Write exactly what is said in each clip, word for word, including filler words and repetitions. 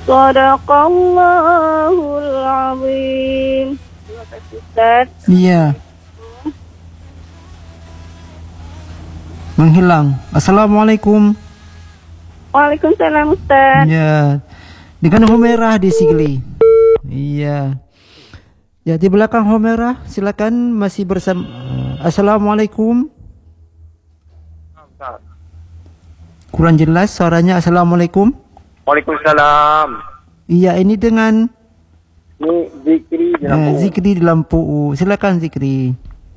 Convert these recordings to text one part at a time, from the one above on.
Sadaqallahul azim. Terima kasih, Ustaz. Iya. Menghilang. Assalamualaikum. Waalaikumsalam, Ustaz. Ya. Dengan Humairah di Sigli. Iya. Ya, di belakang Humairah, silakan masih bersama. Assalamualaikum. Kurang jelas suaranya. Assalamualaikum. Waalaikumsalam. Iya, ini dengan Ini Zikri di Lampu. eh, Zikri di Lampu. Silakan Zikri.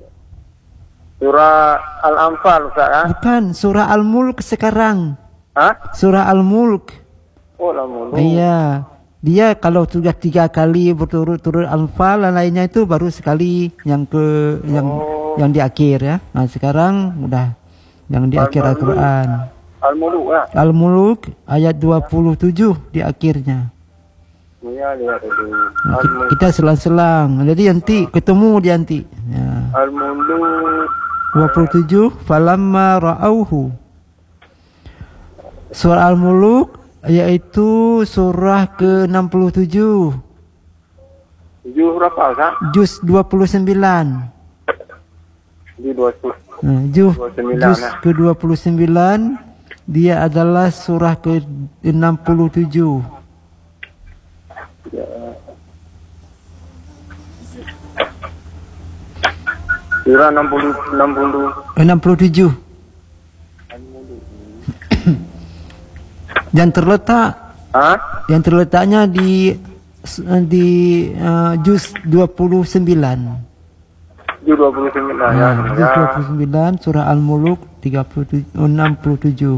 Surah Al-Anfal, Ustaz. Ha? Bukan, surah Al-Mulk sekarang. Ha? Surah Al-Mulk. Oh, lama. Iya. Dia kalau sudah tiga kali berturut-turut Al-Anfal dan lainnya itu baru sekali yang ke yang Oh. yang di akhir ya. Nah, sekarang udah yang di akhir Al-Qur'an. Al-Muluk, ya? Al-Muluk ayat dua puluh tujuh di akhirnya. Ya, lihat dulu. Nah, ki- Al-Muluk. kita selang-selang. Jadi nanti ketemu dia nanti. Ya. Al-Muluk. dua puluh tujuh falamma ra'auhu. Surah Al-Muluk yaitu surah ke enam puluh tujuh. Tujuh berapa, Ustaz? Juz dua puluh sembilan. Di dua puluh. Nah, juz, dua puluh sembilan, juz ya. ke dua puluh sembilan dia adalah surah ke enam puluh tujuh. Ya. Surah enam puluh, enam puluh. enam puluh tujuh. Yang terletak Ha? yang terletaknya di di uh, juz dua puluh sembilan. Di dua puluh sembilan, ya. Nah, juz Ya. dua puluh sembilan surah Al-Muluk tiga puluh tujuh, enam puluh tujuh.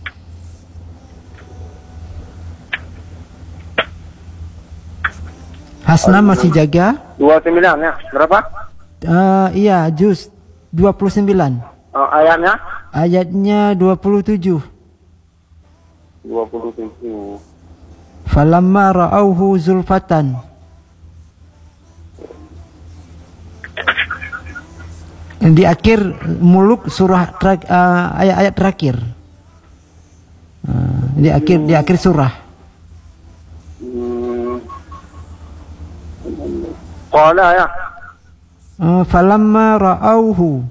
Hasna masih jaga? dua puluh sembilan, ya. Berapa? Uh, iya, juz dua puluh sembilan. Oh, ayatnya? Ayatnya dua puluh tujuh. dua puluh tujuh. Falamma ra'auhu zulfatan. Di akhir muluk surah terak, uh, ayat-ayat terakhir. Uh, di akhir di akhir surah. Hmm. Qala, ya. Uh, falamma ra'auhu.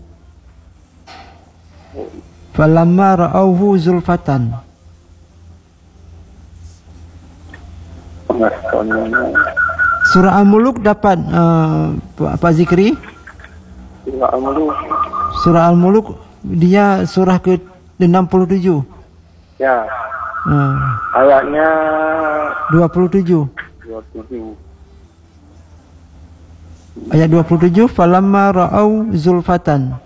Falamma ra'auhu zulfatan. Surah Al-Muluk dapat uh, Pak Zikri? Surah Al-Muluk. Surah Al-Muluk dia surah ke enam puluh tujuh. Ya. Uh, Ayatnya dua puluh tujuh. dua puluh tujuh. Ayat dua puluh tujuh falamma ra'au zulfatan.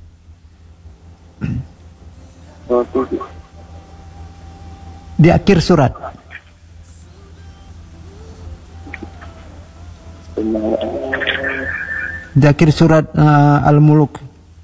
dua puluh tujuh. Di akhir surat. Di akhir surat uh, Al-Muluk.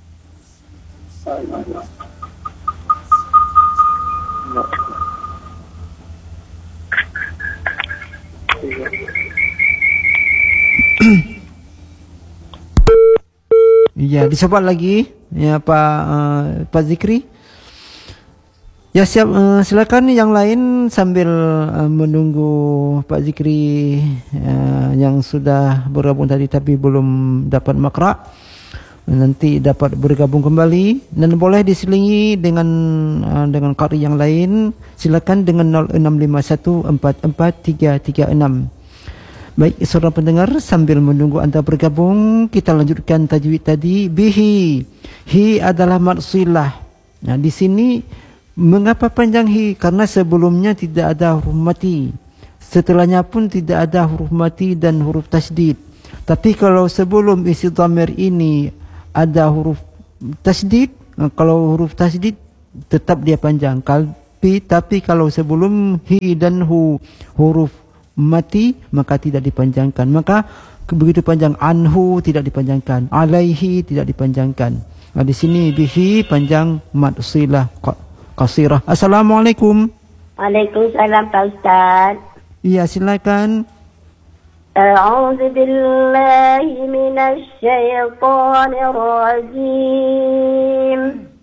Iya, dicoba lagi ya Pak uh, Pak Zikri. Ya siap, uh, silakan yang lain sambil uh, menunggu Pak Zikri uh, yang sudah bergabung tadi tapi belum dapat makra, nanti dapat bergabung kembali dan boleh diselingi dengan uh, dengan qari yang lain. Silakan dengan nol enam lima satu empat empat tiga tiga enam. Baik, saudara pendengar, sambil menunggu anda bergabung, kita lanjutkan tajwid tadi. Bihi, hi adalah maksilah. Nah, di sini mengapa panjang hi? Karena sebelumnya tidak ada huruf mati, setelahnya pun tidak ada huruf mati dan huruf tasdid. Tapi kalau sebelum isi dhamir ini ada huruf tasdid, kalau huruf tasdid tetap dia panjang. Tapi, tapi kalau sebelum hi dan hu huruf mati maka tidak dipanjangkan. Maka begitu panjang anhu tidak dipanjangkan, alaihi tidak dipanjangkan. Nah, di sini bihi panjang mad silah qasirah. Assalamualaikum. Waalaikumsalam, Pak Ustaz. Iya, silakan. A'udzu billahi minasy syaithanir rajim.